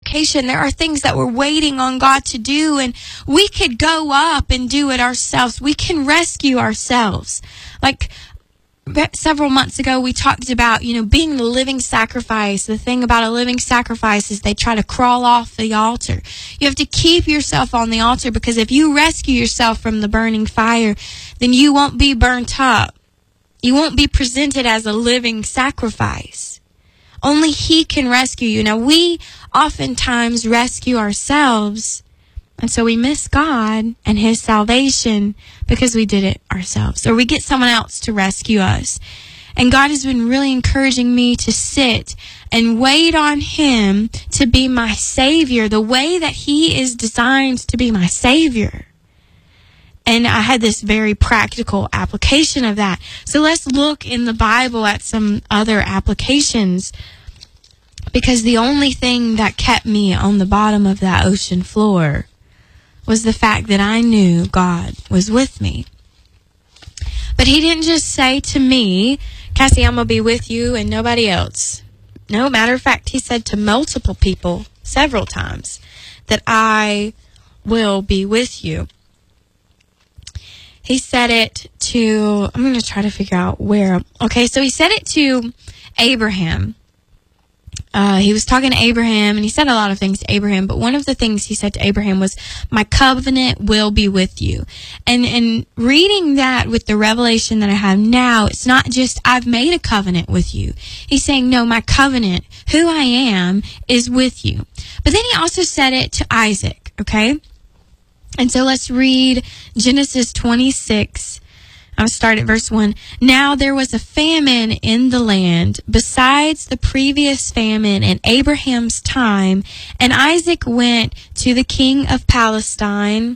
application. There are things that we're waiting on God to do, and we could go up and do it ourselves. We can rescue ourselves. Like several months ago, we talked about, being the living sacrifice. The thing about a living sacrifice is they try to crawl off the altar. You have to keep yourself on the altar, because if you rescue yourself from the burning fire, then you won't be burnt up. You won't be presented as a living sacrifice. Only He can rescue you. Now, we oftentimes rescue ourselves, and so we miss God and His salvation because we did it ourselves, or we get someone else to rescue us. And God has been really encouraging me to sit and wait on Him to be my Savior, the way that He is designed to be my Savior. And I had this very practical application of that. So let's look in the Bible at some other applications, because the only thing that kept me on the bottom of that ocean floor was the fact that I knew God was with me. But He didn't just say to me, Cassie, I'm going to be with you and nobody else. No, matter of fact, He said to multiple people several times that I will be with you. He said it to, I'm going to try to figure out where. Okay, so He said it to Abraham. He was talking to Abraham, and He said a lot of things to Abraham, but one of the things He said to Abraham was, my covenant will be with you. And reading that with the revelation that I have now, it's not just, I've made a covenant with you. He's saying, no, my covenant, who I am, is with you. But then He also said it to Isaac, okay? And so let's read Genesis 26. I'll start at verse 1. Now there was a famine in the land, besides the previous famine in Abraham's time, and Isaac went to the king of Palestine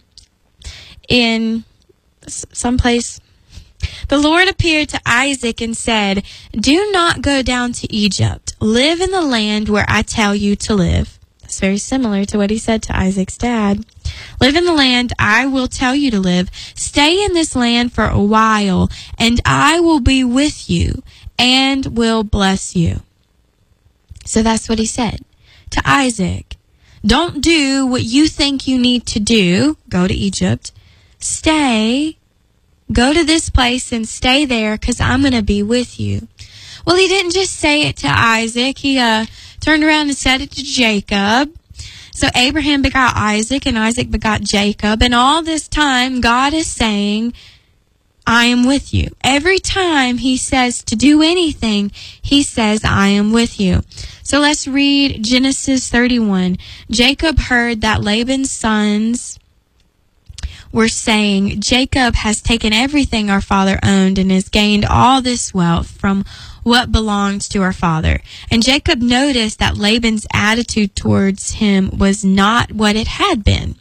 in some place. The Lord appeared to Isaac and said, do not go down to Egypt. Live in the land where I tell you to live. That's very similar to what He said to Isaac's dad. Live in the land I will tell you to live. Stay in this land for a while, and I will be with you and will bless you. So that's what He said to Isaac. Don't do what you think you need to do. Go to Egypt. Stay. Go to this place and stay there, because I'm going to be with you. Well, He didn't just say it to Isaac. He turned around and said it to Jacob. So Abraham begot Isaac, and Isaac begot Jacob. And all this time, God is saying, I am with you. Every time He says to do anything, He says, I am with you. So let's read Genesis 31. Jacob heard that Laban's sons were saying, Jacob has taken everything our father owned and has gained all this wealth from what belonged to our father. And Jacob noticed that Laban's attitude towards him was not what it had been.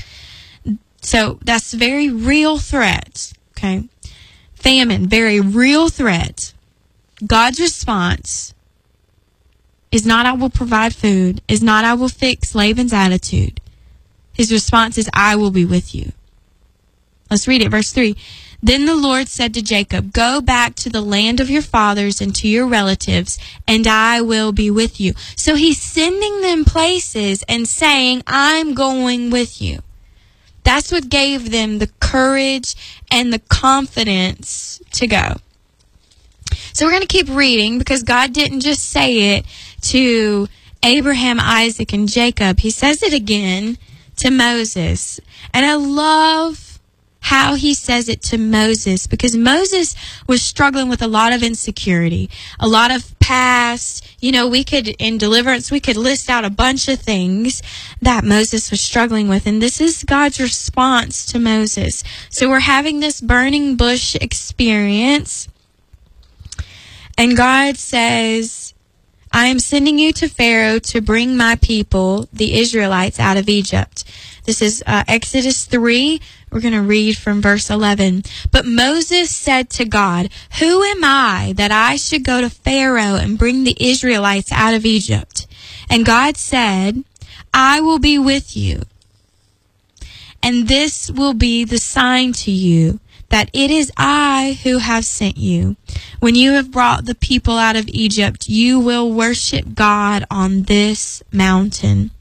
So that's a very real threat. Okay. Famine, very real threat. God's response is not, I will provide food, is not, I will fix Laban's attitude. His response is, I will be with you. Let's read it, verse 3. Then the Lord said to Jacob, go back to the land of your fathers and to your relatives, and I will be with you. So He's sending them places and saying, I'm going with you. That's what gave them the courage and the confidence to go. So we're going to keep reading, because God didn't just say it to Abraham, Isaac, and Jacob. He says it again to Moses. And I love how He says it to Moses, because Moses was struggling with a lot of insecurity, a lot of past, in deliverance, we could list out a bunch of things that Moses was struggling with. And this is God's response to Moses. So we're having this burning bush experience. And God says, I am sending you to Pharaoh to bring my people, the Israelites, out of Egypt. This is Exodus 3. We're going to read from verse 11. But Moses said to God, who am I that I should go to Pharaoh and bring the Israelites out of Egypt? And God said, I will be with you. And this will be the sign to you that it is I who have sent you. When you have brought the people out of Egypt, you will worship God on this mountain.